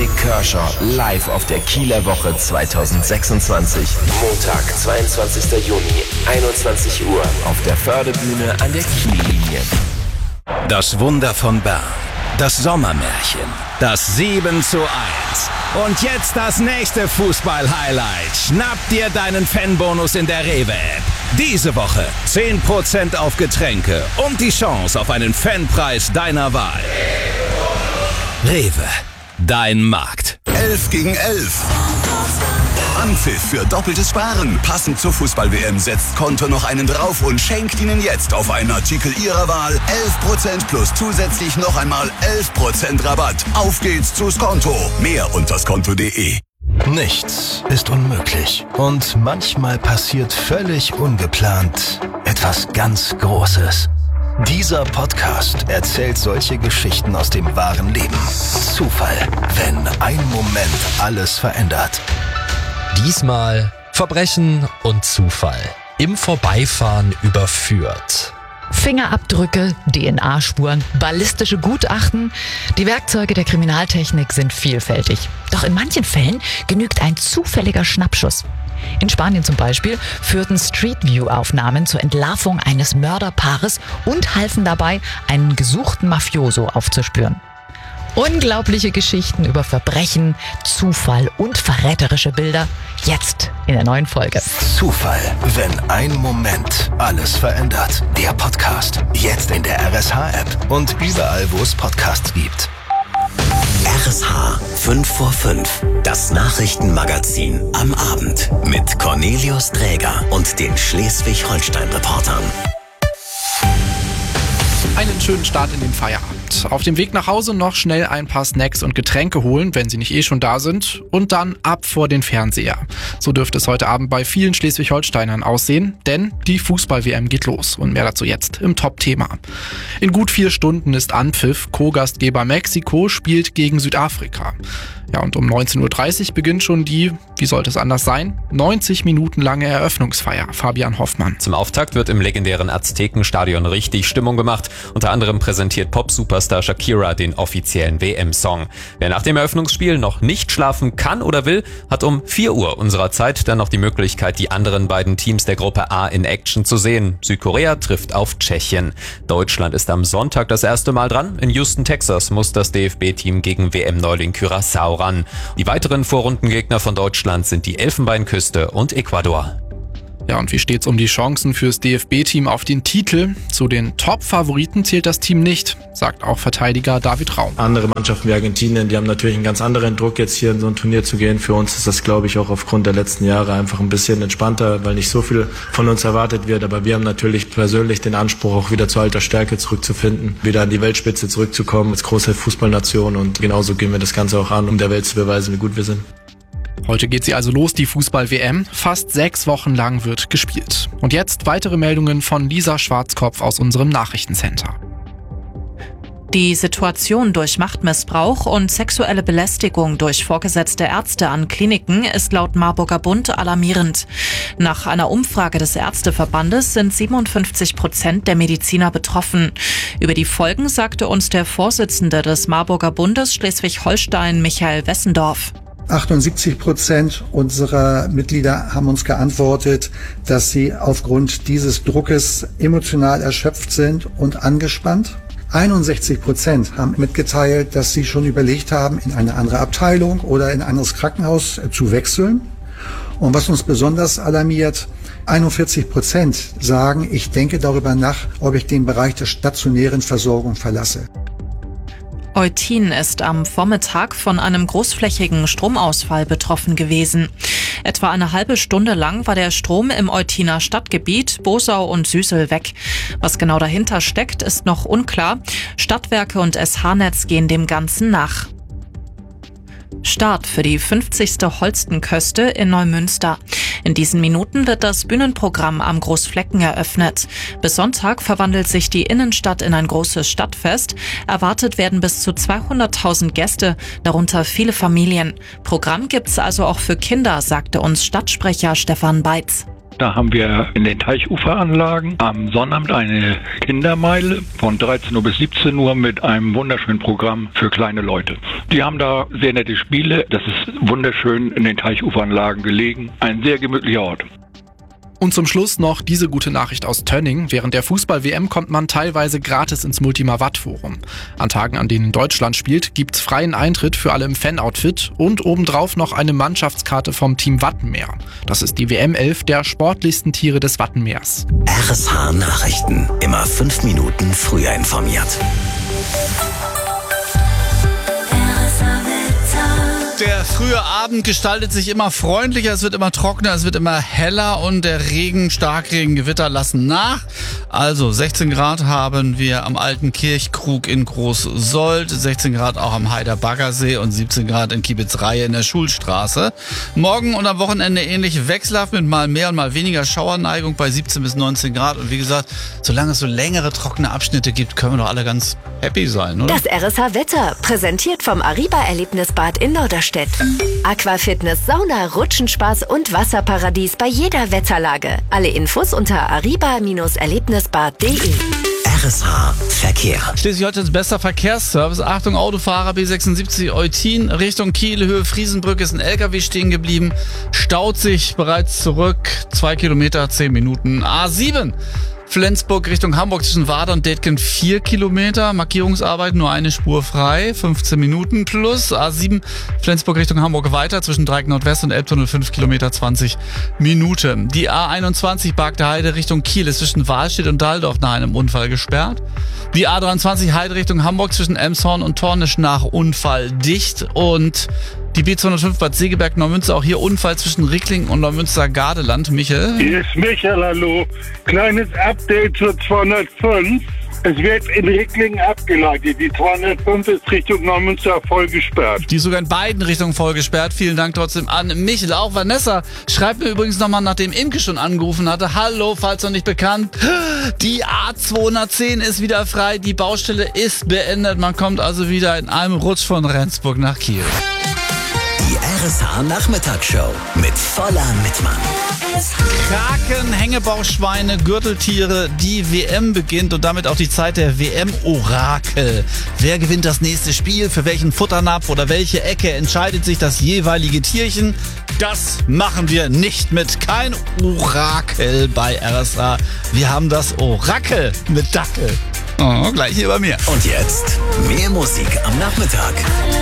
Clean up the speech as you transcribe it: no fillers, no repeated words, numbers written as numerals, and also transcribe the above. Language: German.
Dick Kershaw live auf der Kieler Woche 2026. Montag, 22. Juni, 21 Uhr auf der Förde-Bühne an der Kiellinie. Das Wunder von Bern, das Sommermärchen, das 7:1. Und jetzt das nächste Fußball-Highlight. Schnapp dir deinen Fanbonus in der Rewe-App. Diese Woche 10% auf Getränke und die Chance auf einen Fanpreis deiner Wahl. Rewe, dein Markt. 11 gegen 11. Anpfiff für doppeltes Sparen. Passend zur Fußball-WM setzt Konto noch einen drauf und schenkt Ihnen jetzt auf einen Artikel Ihrer Wahl 11% plus zusätzlich noch einmal 11% Rabatt. Auf geht's zu Skonto. Mehr unter skonto.de. Nichts ist unmöglich. Und manchmal passiert völlig ungeplant etwas ganz Großes. Dieser Podcast erzählt solche Geschichten aus dem wahren Leben. Zufall, wenn ein Moment alles verändert. Diesmal Verbrechen und Zufall. Im Vorbeifahren überführt. Fingerabdrücke, DNA-Spuren, ballistische Gutachten. Die Werkzeuge der Kriminaltechnik sind vielfältig. Doch in manchen Fällen genügt ein zufälliger Schnappschuss. In Spanien zum Beispiel führten Street View-Aufnahmen zur Entlarvung eines Mörderpaares und halfen dabei, einen gesuchten Mafioso aufzuspüren. Unglaubliche Geschichten über Verbrechen, Zufall und verräterische Bilder. Jetzt in der neuen Folge. Zufall, wenn ein Moment alles verändert. Der Podcast. Jetzt in der RSH-App und überall, wo es Podcasts gibt. RSH 5 vor 5. Das Nachrichtenmagazin am Abend. Mit Cornelius Träger und den Schleswig-Holstein-Reportern. Einen schönen Start in den Feierabend. Auf dem Weg nach Hause noch schnell ein paar Snacks und Getränke holen, wenn sie nicht schon da sind. Und dann ab vor den Fernseher. So dürfte es heute Abend bei vielen Schleswig-Holsteinern aussehen, denn die Fußball-WM geht los. Und mehr dazu jetzt im Top-Thema. In gut 4 Stunden ist Anpfiff. Co-Gastgeber Mexiko spielt gegen Südafrika. Ja, und um 19.30 Uhr beginnt schon die, wie sollte es anders sein, 90 Minuten lange Eröffnungsfeier. Fabian Hoffmann. Zum Auftakt wird im legendären Aztekenstadion richtig Stimmung gemacht. Unter anderem präsentiert Pop-Superstar Shakira den offiziellen WM-Song. Wer nach dem Eröffnungsspiel noch nicht schlafen kann oder will, hat um 4 Uhr unserer Zeit dann noch die Möglichkeit, die anderen beiden Teams der Gruppe A in Action zu sehen. Südkorea trifft auf Tschechien. Deutschland ist am Sonntag das erste Mal dran. In Houston, Texas muss das DFB-Team gegen WM-Neuling Curaçao ran. Die weiteren Vorrundengegner von Deutschland sind die Elfenbeinküste und Ecuador. Ja, und wie steht's um die Chancen fürs DFB-Team auf den Titel? Zu den Top-Favoriten zählt das Team nicht, sagt auch Verteidiger David Raum. Andere Mannschaften wie Argentinien, die haben natürlich einen ganz anderen Druck, jetzt hier in so ein Turnier zu gehen. Für uns ist das, glaube ich, auch aufgrund der letzten Jahre einfach ein bisschen entspannter, weil nicht so viel von uns erwartet wird. Aber wir haben natürlich persönlich den Anspruch, auch wieder zu alter Stärke zurückzufinden, wieder an die Weltspitze zurückzukommen als große Fußballnation. Und genauso gehen wir das Ganze auch an, um der Welt zu beweisen, wie gut wir sind. Heute geht sie also los, die Fußball-WM. Fast 6 Wochen lang wird gespielt. Und jetzt weitere Meldungen von Lisa Schwarzkopf aus unserem Nachrichtencenter. Die Situation durch Machtmissbrauch und sexuelle Belästigung durch vorgesetzte Ärzte an Kliniken ist laut Marburger Bund alarmierend. Nach einer Umfrage des Ärzteverbandes sind 57% der Mediziner betroffen. Über die Folgen sagte uns der Vorsitzende des Marburger Bundes Schleswig-Holstein, Michael Wessendorf. 78% unserer Mitglieder haben uns geantwortet, dass sie aufgrund dieses Druckes emotional erschöpft sind und angespannt. 61% haben mitgeteilt, dass sie schon überlegt haben, in eine andere Abteilung oder in ein anderes Krankenhaus zu wechseln. Und was uns besonders alarmiert, 41% sagen, ich denke darüber nach, ob ich den Bereich der stationären Versorgung verlasse. Eutin ist am Vormittag von einem großflächigen Stromausfall betroffen gewesen. Etwa eine halbe Stunde lang war der Strom im Eutiner Stadtgebiet Bosau und Süßel weg. Was genau dahinter steckt, ist noch unklar. Stadtwerke und SH-Netz gehen dem Ganzen nach. Start für die 50. Holstenköste in Neumünster. In diesen Minuten wird das Bühnenprogramm am Großflecken eröffnet. Bis Sonntag verwandelt sich die Innenstadt in ein großes Stadtfest. Erwartet werden bis zu 200.000 Gäste, darunter viele Familien. Programm gibt's also auch für Kinder, sagte uns Stadtsprecher Stefan Beitz. Da haben wir in den Teichuferanlagen am Sonnabend eine Kindermeile von 13 Uhr bis 17 Uhr mit einem wunderschönen Programm für kleine Leute. Die haben da sehr nette Spiele. Das ist wunderschön in den Teichuferanlagen gelegen. Ein sehr gemütlicher Ort. Und zum Schluss noch diese gute Nachricht aus Tönning. Während der Fußball-WM kommt man teilweise gratis ins Multima-Watt-Forum. An Tagen, an denen Deutschland spielt, gibt's freien Eintritt für alle im Fan-Outfit und obendrauf noch eine Mannschaftskarte vom Team Wattenmeer. Das ist die WM11 der sportlichsten Tiere des Wattenmeers. RSH Nachrichten. Immer 5 Minuten früher informiert. Der frühe Abend gestaltet sich immer freundlicher, es wird immer trockener, es wird immer heller und der Regen, Starkregen, Gewitter lassen nach. Also 16 Grad haben wir am Alten Kirchkrug in Großsold, 16 Grad auch am Heider Baggersee und 17 Grad in Kiebitzreihe in der Schulstraße. Morgen und am Wochenende ähnlich wechselhaft mit mal mehr und mal weniger Schauerneigung bei 17 bis 19 Grad. Und wie gesagt, solange es so längere trockene Abschnitte gibt, können wir doch alle ganz happy sein, oder? Das RSH-Wetter, präsentiert vom Arriba-Erlebnisbad in Norderstedt. Aquafitness, Sauna, Rutschenspaß und Wasserparadies bei jeder Wetterlage. Alle Infos unter arriba-erlebnisbad.de. RSH Verkehr. Schleswig-Holsteins bester Verkehrsservice. Achtung, Autofahrer B76 Eutin Richtung Kiel, Höhe Friesenbrücke ist ein LKW stehen geblieben. Staut sich bereits zurück. 2 Kilometer, 10 Minuten. A7. Flensburg Richtung Hamburg zwischen Wader und Detken 4 Kilometer. Markierungsarbeit, nur eine Spur frei. 15 Minuten plus. A7 Flensburg Richtung Hamburg weiter zwischen Dreieck Nordwest und Elbtunnel 5 Kilometer 20 Minuten. Die A21 Barkter Heide Richtung Kiel ist zwischen Wahlstedt und Daldorf nach einem Unfall gesperrt. Die A23 Heide Richtung Hamburg zwischen Elmshorn und Tornisch nach Unfall dicht. Und die B205 Bad Segeberg Neumünster, auch hier Unfall zwischen Rickling und Neumünster Gardeland. Michael? Hier ist Michael, hallo. Kleines Update zur 205. Es wird in Ricklingen abgeleitet. Die 205 ist Richtung Neumünster voll gesperrt. Die ist sogar in beiden Richtungen voll gesperrt. Vielen Dank trotzdem an Michael. Auch Vanessa schreibt mir übrigens nochmal, nachdem Imke schon angerufen hatte. Hallo, falls noch nicht bekannt. Die A210 ist wieder frei. Die Baustelle ist beendet. Man kommt also wieder in einem Rutsch von Rendsburg nach Kiel. Die RSH Nachmittagsshow mit Voller Mittmann. Kraken, Hängebauchschweine, Gürteltiere, die WM beginnt und damit auch die Zeit der WM-Orakel. Wer gewinnt das nächste Spiel, für welchen Futternapf oder welche Ecke entscheidet sich das jeweilige Tierchen? Das machen wir nicht mit. Kein Orakel bei RSH. Wir haben das Orakel mit Dackel. Oh, gleich hier bei mir. Und jetzt mehr Musik am Nachmittag.